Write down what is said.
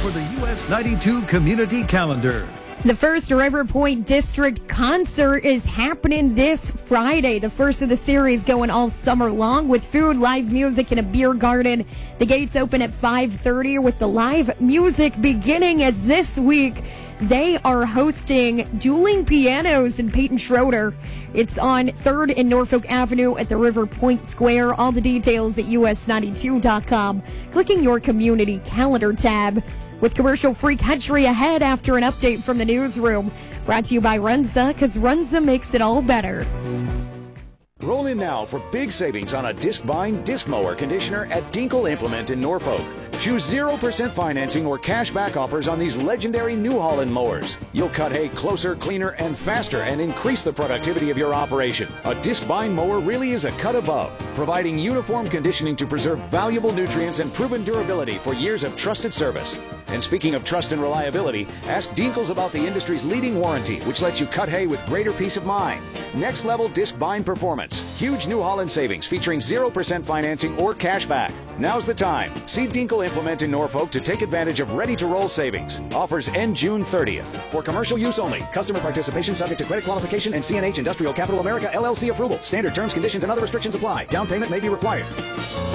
for the US 92 Community Calendar. The first River Point District concert is happening this Friday. The first of the series going all summer long with food, live music, and a beer garden. The gates open at 5:30 with the live music beginning as this week they are hosting Dueling Pianos in Peyton Schroeder. It's on 3rd and Norfolk Avenue at the River Point Square. All the details at us92.com. Clicking your community calendar tab. With commercial-free country ahead after an update from the newsroom. Brought to you by Runza, because Runza makes it all better. Roll in now for big savings on a disc-bind disc mower conditioner at Dinkle Implement in Norfolk. Choose 0% financing or cash back offers on these legendary New Holland mowers. You'll cut hay closer, cleaner, and faster and increase the productivity of your operation. A disc-bind mower really is a cut above, providing uniform conditioning to preserve valuable nutrients and proven durability for years of trusted service. And speaking of trust and reliability, ask Dinkles about the industry's leading warranty, which lets you cut hay with greater peace of mind. Next level disc bind performance. Huge New Holland savings featuring 0% financing or cash back. Now's the time. See Dinkle Implement in Norfolk to take advantage of ready-to-roll savings. Offers end June 30th. For commercial use only. Customer participation subject to credit qualification and CNH Industrial Capital America LLC approval. Standard terms, conditions, and other restrictions apply. Down payment may be required.